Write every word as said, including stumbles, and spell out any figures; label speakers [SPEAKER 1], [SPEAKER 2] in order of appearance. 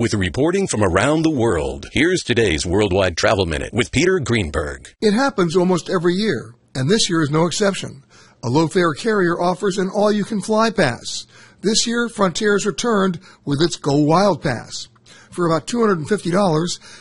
[SPEAKER 1] with reporting from around the world. Here's today's Worldwide Travel Minute with Peter Greenberg.
[SPEAKER 2] It happens almost every year, and this year is no exception. A low-fare carrier offers an all-you-can-fly pass. This year, Frontier has returned with its Go Wild Pass. For about two hundred fifty dollars,